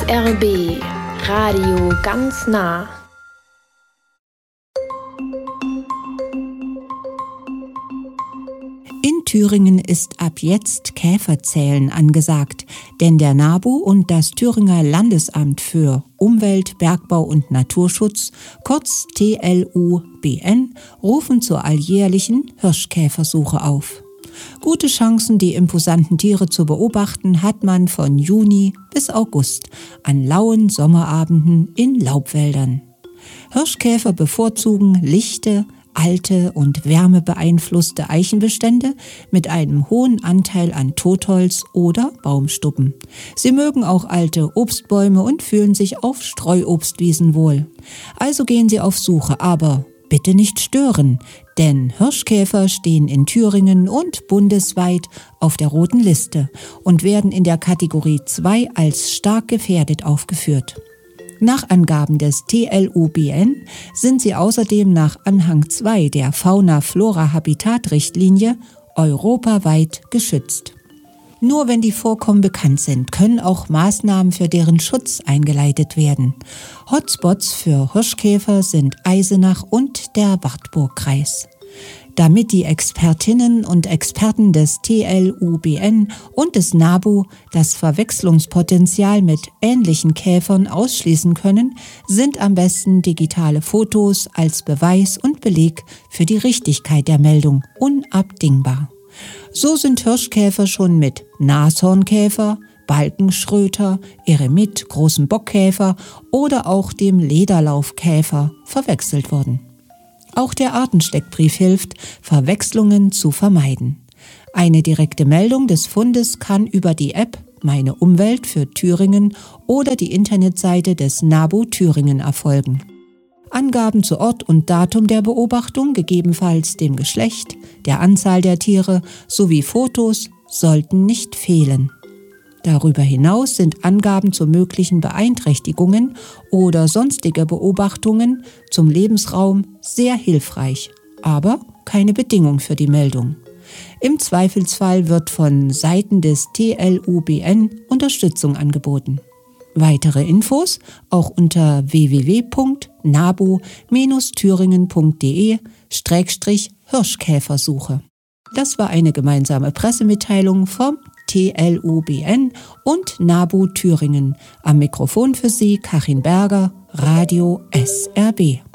SRB Radio ganz nah. In Thüringen ist ab jetzt Käferzählen angesagt, denn der NABU und das Thüringer Landesamt für Umwelt, Bergbau und Naturschutz, kurz TLUBN, rufen zur alljährlichen Hirschkäfersuche auf. Gute Chancen, die imposanten Tiere zu beobachten, hat man von Juni bis August an lauen Sommerabenden in Laubwäldern. Hirschkäfer bevorzugen lichte, alte und wärmebeeinflusste Eichenbestände mit einem hohen Anteil an Totholz oder Baumstuppen. Sie mögen auch alte Obstbäume und fühlen sich auf Streuobstwiesen wohl. Also gehen sie auf Suche, aber bitte nicht stören, denn Hirschkäfer stehen in Thüringen und bundesweit auf der roten Liste und werden in der Kategorie 2 als stark gefährdet aufgeführt. Nach Angaben des TLUBN sind sie außerdem nach Anhang 2 der Fauna-Flora-Habitat-Richtlinie europaweit geschützt. Nur wenn die Vorkommen bekannt sind, können auch Maßnahmen für deren Schutz eingeleitet werden. Hotspots für Hirschkäfer sind Eisenach und der Wartburgkreis. Damit die Expertinnen und Experten des TLUBN und des NABU das Verwechslungspotenzial mit ähnlichen Käfern ausschließen können, sind am besten digitale Fotos als Beweis und Beleg für die Richtigkeit der Meldung unabdingbar. So sind Hirschkäfer schon mit Nashornkäfer, Balkenschröter, Eremit, großem Bockkäfer oder auch dem Lederlaufkäfer verwechselt worden. Auch der Artensteckbrief hilft, Verwechslungen zu vermeiden. Eine direkte Meldung des Fundes kann über die App Meine Umwelt für Thüringen oder die Internetseite des NABU Thüringen erfolgen. Angaben zu Ort und Datum der Beobachtung, gegebenenfalls dem Geschlecht, der Anzahl der Tiere sowie Fotos sollten nicht fehlen. Darüber hinaus sind Angaben zu möglichen Beeinträchtigungen oder sonstige Beobachtungen zum Lebensraum sehr hilfreich, aber keine Bedingung für die Meldung. Im Zweifelsfall wird von Seiten des TLUBN Unterstützung angeboten. Weitere Infos auch unter www.nabu-thüringen.de/Hirschkäfersuche. Das war eine gemeinsame Pressemitteilung vom TLUBN und NABU Thüringen. Am Mikrofon für Sie Karin Berger, Radio SRB.